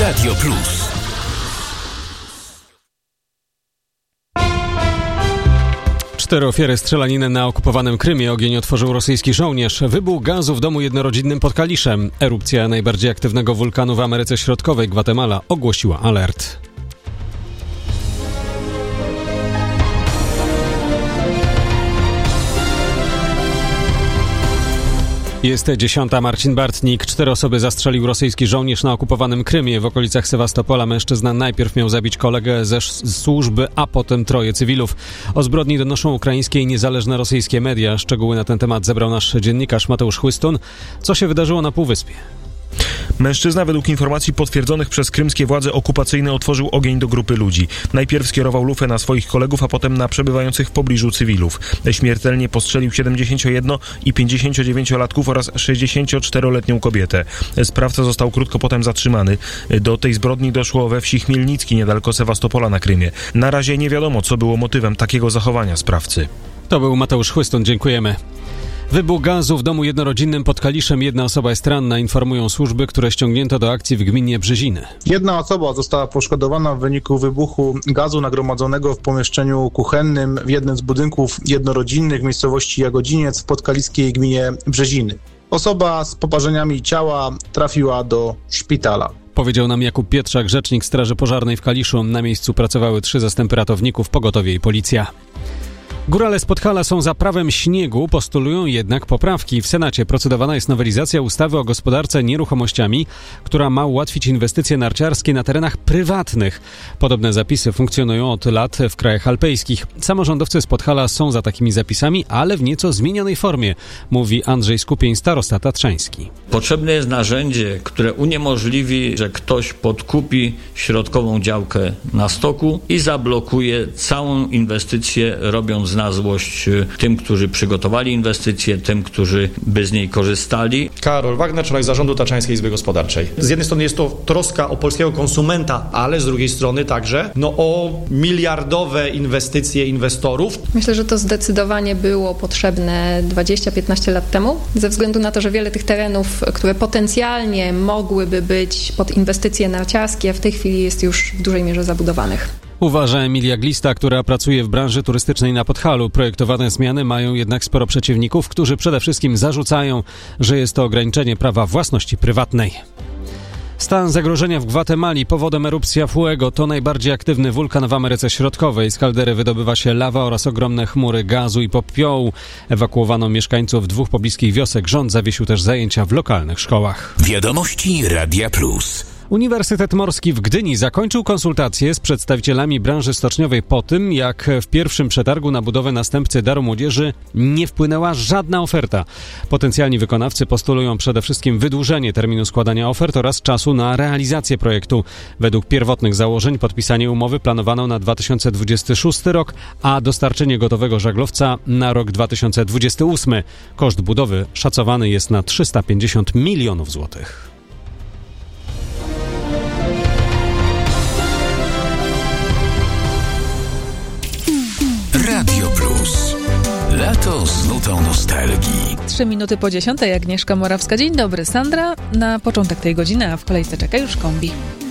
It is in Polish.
Radio Plus. Cztery ofiary strzelaniny na okupowanym Krymie. Ogień otworzył rosyjski żołnierz. Wybuch gazu w domu jednorodzinnym pod Kaliszem. Erupcja najbardziej aktywnego wulkanu w Ameryce Środkowej, Gwatemala, ogłosiła alert. Jest 10. Marcin Bartnik. 4 osoby zastrzelił rosyjski żołnierz na okupowanym Krymie. W okolicach Sewastopola mężczyzna najpierw miał zabić kolegę ze służby, a potem 3 cywilów. O zbrodni donoszą ukraińskie i niezależne rosyjskie media. Szczegóły na ten temat zebrał nasz dziennikarz Mateusz Chłystun. Co się wydarzyło na Półwyspie? Mężczyzna według informacji potwierdzonych przez krymskie władze okupacyjne otworzył ogień do grupy ludzi. Najpierw skierował lufę na swoich kolegów, a potem na przebywających w pobliżu cywilów. Śmiertelnie postrzelił 71 i 59-latków oraz 64-letnią kobietę. Sprawca został krótko potem zatrzymany. Do tej zbrodni doszło we wsi Chmielnicki, niedaleko Sewastopola na Krymie. Na razie nie wiadomo, co było motywem takiego zachowania sprawcy. To był Mateusz Chłystun, dziękujemy. Wybuch gazu w domu jednorodzinnym pod Kaliszem. 1 osoba jest ranna, informują służby, które ściągnięto do akcji w gminie Brzeziny. 1 osoba została poszkodowana w wyniku wybuchu gazu nagromadzonego w pomieszczeniu kuchennym w jednym z budynków jednorodzinnych w miejscowości Jagodziniec w podkaliskiej gminie Brzeziny. Osoba z poparzeniami ciała trafiła do szpitala. Powiedział nam Jakub Pietrzak, rzecznik Straży Pożarnej w Kaliszu. Na miejscu pracowały 3 zastępy ratowników, pogotowie i policja. Górale z Podhala są za prawem śniegu, postulują jednak poprawki. W Senacie procedowana jest nowelizacja ustawy o gospodarce nieruchomościami, która ma ułatwić inwestycje narciarskie na terenach prywatnych. Podobne zapisy funkcjonują od lat w krajach alpejskich. Samorządowcy z Podhala są za takimi zapisami, ale w nieco zmienionej formie, mówi Andrzej Skupień, starosta tatrzański. Potrzebne jest narzędzie, które uniemożliwi, że ktoś podkupi środkową działkę na stoku i zablokuje całą inwestycję, robiąc na złość tym, którzy przygotowali inwestycję, tym, którzy by z niej korzystali. Karol Wagner, członek zarządu Tatrzańskiej Izby Gospodarczej. Z jednej strony jest to troska o polskiego konsumenta, ale z drugiej strony także o miliardowe inwestycje inwestorów. Myślę, że to zdecydowanie było potrzebne 20-15 lat temu, ze względu na to, że wiele tych terenów, które potencjalnie mogłyby być pod inwestycje narciarskie, w tej chwili jest już w dużej mierze zabudowanych. Uważa Emilia Glista, która pracuje w branży turystycznej na Podhalu. Projektowane zmiany mają jednak sporo przeciwników, którzy przede wszystkim zarzucają, że jest to ograniczenie prawa własności prywatnej. Stan zagrożenia w Gwatemali powodem erupcja Fuego. To najbardziej aktywny wulkan w Ameryce Środkowej. Z kaldery wydobywa się lawa oraz ogromne chmury gazu i popiołu. Ewakuowano mieszkańców 2 pobliskich wiosek. Rząd zawiesił też zajęcia w lokalnych szkołach. Wiadomości Radia Plus. Uniwersytet Morski w Gdyni zakończył konsultacje z przedstawicielami branży stoczniowej po tym, jak w pierwszym przetargu na budowę następcy Daru Młodzieży nie wpłynęła żadna oferta. Potencjalni wykonawcy postulują przede wszystkim wydłużenie terminu składania ofert oraz czasu na realizację projektu. Według pierwotnych założeń podpisanie umowy planowano na 2026 rok, a dostarczenie gotowego żaglowca na rok 2028. Koszt budowy szacowany jest na 350 milionów złotych. Radio Plus. Lato z nutą nostalgii. 3 minuty po 10. Agnieszka Morawska. Dzień dobry, Sandra. Na początek tej godziny, a w kolejce czeka już kombi.